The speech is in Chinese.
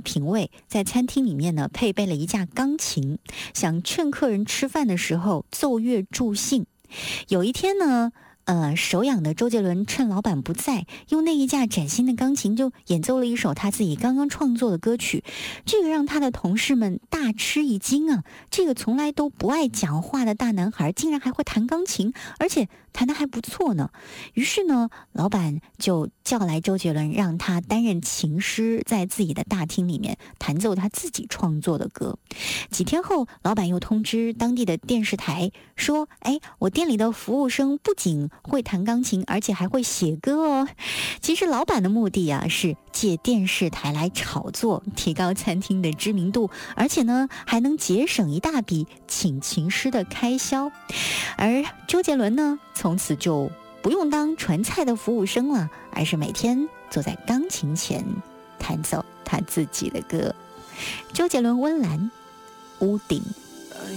品味，在餐厅里面呢配备了一架钢琴，想劝客人吃饭的时候奏乐助兴。有一天呢，手痒的周杰伦趁老板不在，用那一架崭新的钢琴就演奏了一首他自己刚刚创作的歌曲，这个让他的同事们大吃一惊啊！这个从来都不爱讲话的大男孩，竟然还会弹钢琴，而且弹得还不错呢。于是呢，老板就叫来周杰伦，让他担任琴师，在自己的大厅里面弹奏他自己创作的歌。几天后，老板又通知当地的电视台说：“我店里的服务生不仅会弹钢琴，而且还会写歌哦。”其实老板的目的啊，是借电视台来炒作，提高餐厅的知名度，而且呢，还能节省一大笔请琴师的开销。而周杰伦呢，从此就不用当传菜的服务生了，而是每天坐在钢琴前弹奏他自己的歌。周杰伦温岚，屋顶。